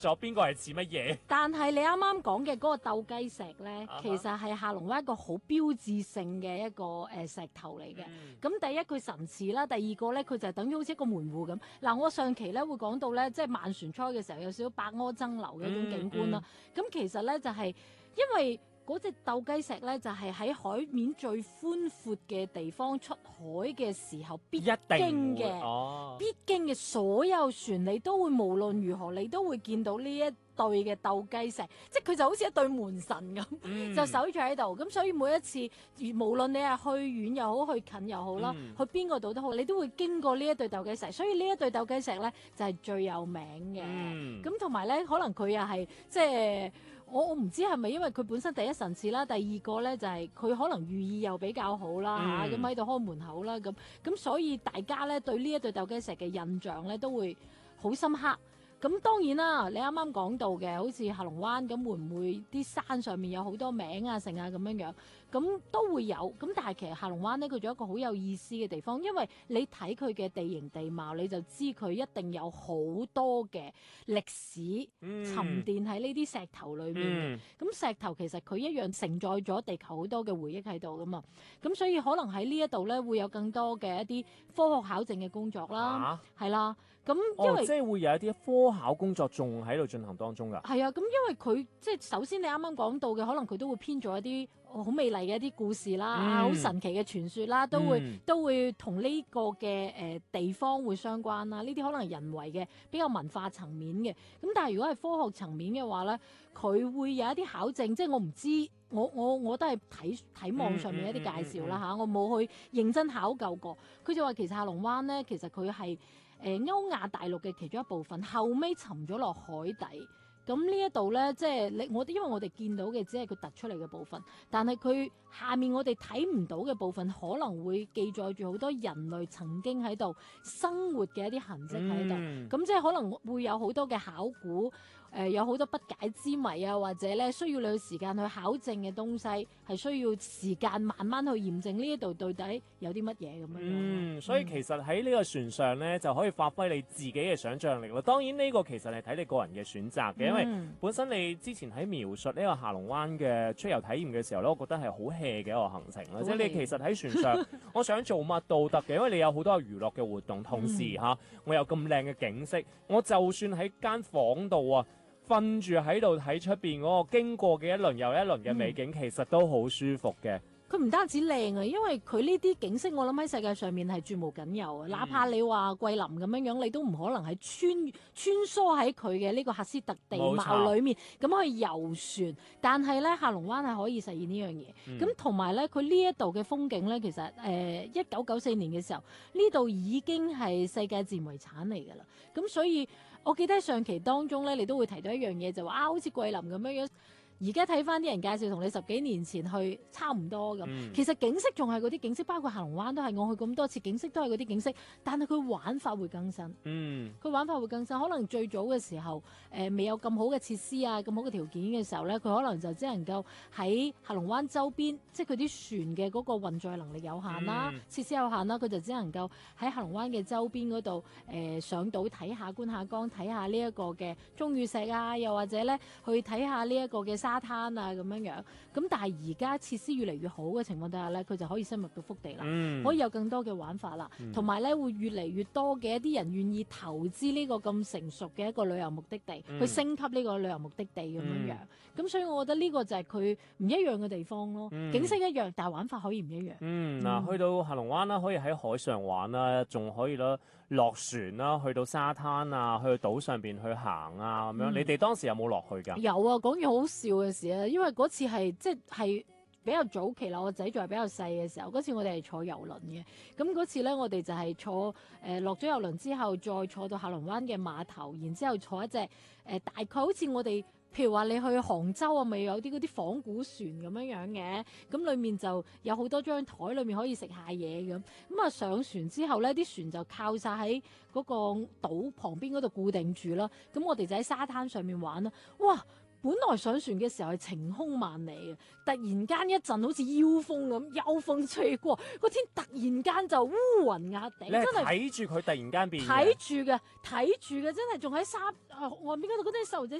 咗邊個係似乜嘢。 但係你啱啱講嘅嗰個鬥雞石咧，其實係下龍灣一個好標誌性嘅一個石頭嚟嘅。咁、第一佢神似啦，第二個咧佢就係等於好似一個門戶咁。嗱，我上期咧會講到咧，即係萬船初嘅時候有少少百舸爭流嘅一種景觀啦。咁、其實咧就係、因為嗰隻鬥雞石咧，就係喺海面最寬闊嘅地方出海嘅時候必經嘅，必經嘅所有船，你都會無論如何，你都會見到呢一對嘅鬥雞石，即係佢就好似一對門神咁，就守住喺度。咁所以每一次，無論你係去遠又好，去近又好啦，去邊個度都好，你都會經過呢一對鬥雞石。所以呢一對鬥雞石咧，就係最有名嘅。咁同埋咧，可能佢又係即係。我唔知係咪因為佢本身第一神似啦，第二個咧就係、佢可能寓意又比較好啦嚇，咁喺度開門口啦，咁所以大家咧對呢一對鬥雞石嘅印象咧都會好深刻。咁當然啦，你啱啱講到嘅，好似下龍灣咁，會唔會啲山上面有好多名啊、成啊咁樣樣？咁都會有。咁但係其實下龍灣呢，佢仲有一個好有意思嘅地方，因為你睇佢嘅地形地貌，你就知佢一定有好多嘅歷史沉澱喺呢啲石頭裏面嘅。咁石頭其實佢一樣承載咗地球好多嘅回憶喺度噶嘛。咁所以可能喺呢一度咧，會有更多嘅一啲科學考證嘅工作啦，係啦。咁因為即係會有一啲科考工作仲喺度進行當中㗎。 係啊，咁因為佢即係首先你啱啱講到嘅，可能佢都會編咗一啲好美麗嘅一啲故事啦，好神奇嘅傳說啦，都會同呢個嘅地方會相關啦。呢啲可能係人為嘅比較文化層面嘅。咁但係如果係科學層面嘅話咧，佢會有一啲考證，即係我唔知。我都係睇網上面一啲介紹啦嚇，我冇去認真考究過。佢就話其實下龍灣咧，其實佢係歐亞大陸嘅其中一部分，後尾沉咗落海底。咁呢一度咧，即係因為我哋見到嘅只係佢突出嚟嘅部分，但係佢下面我哋睇唔到嘅部分，可能會記載住好多人類曾經喺度生活嘅一啲痕跡喺度。咁即係可能會有好多嘅考古。有好多不解之謎啊，或者咧需要你去時間去考證嘅東西，係需要時間慢慢去驗證呢一度到底有啲乜嘢咁樣。 所以其實喺呢個船上咧，就可以發揮你自己嘅想像力咯。當然呢個其實係睇你個人嘅選擇嘅，因為本身你之前喺描述呢個下龍灣嘅出遊體驗嘅時候咧，我覺得係好 hea 嘅一個行程啦。即係你其實喺船上，我想做乜都得嘅，因為你有好多娛樂嘅活動，同時我有咁靚嘅景色，我就算喺間房度啊，瞓住喺度睇出邊嗰個經過嘅一輪又一輪嘅美景，其實都好舒服嘅。 佢唔單止靚啊，因為佢呢啲景色，我諗喺世界上面係絕無僅有啊。哪怕你話桂林咁樣樣，你都唔可能係穿梭喺佢嘅呢個喀斯特地貌裏面咁去遊船。但係咧，下龍灣係可以實現呢樣嘢。咁同埋咧，佢呢一度嘅風景咧，其實1994年嘅時候，呢度已經係世界自然遺產嚟㗎啦。咁所以我記得上期當中咧，你都會提到一樣嘢，就話好似桂林咁樣樣。而家睇翻啲人介紹，同你10幾年前去差唔多咁。其實景色仲係嗰啲景色，包括下龍灣都係，我去咁多次景色都係嗰啲景色，但係佢玩法會更新。佢玩法會更新，可能最早嘅時候，未有咁好嘅設施啊，咁好嘅條件嘅時候咧，佢可能就只能夠喺下龍灣周邊，即係佢啲船嘅嗰個運載能力有限啦，設施有限啦，佢就只能夠喺下龍灣嘅周邊嗰度，上島睇下觀下江，睇下呢一個嘅鐘乳石啊，又或者咧去睇下呢一個嘅沙灘啊咁樣樣，咁但係而家設施越嚟越好嘅情況底下咧，佢就可以深入到腹地啦，可以有更多嘅玩法啦，同埋咧會越嚟越多嘅一啲人願意投資呢個咁成熟嘅一個旅遊目的地，去升級呢個旅遊目的地咁樣樣。咁所以我覺得呢個就係佢唔一樣嘅地方咯，景色一樣，但係玩法可以唔一樣。 嗱，去到下龍灣啦，可以喺海上玩啦，仲可以啦落船啦，去到沙灘啊，去到島上邊去行啊咁樣。你哋當時有冇落去㗎？ 有啊，講件好笑嘅事啊，因為嗰次係即係比較早期啦，我仔仲係比較細嘅時候，嗰次我哋係坐遊輪嘅。咁嗰次咧，我哋就係坐落咗遊輪之後，再坐到下龍灣嘅碼頭，然之後坐一隻大概好似我哋。譬如話你去杭州啊，咪有啲嗰啲仿古船咁樣樣嘅，咁裏面就有好多張台，裏面可以食下嘢咁。咁啊上船之後咧，啲船就靠晒喺嗰個島旁邊嗰度固定住啦。咁我哋就喺沙灘上面玩啦。哇！ 本來上船嘅時候係晴空萬里嘅，突然間一陣好似妖風咁，幽風吹過，個天突然間就烏雲壓地， 你真係睇住佢突然間變嘅， 睇住嘅，真係仲喺沙岸邊嗰度嗰啲細路仔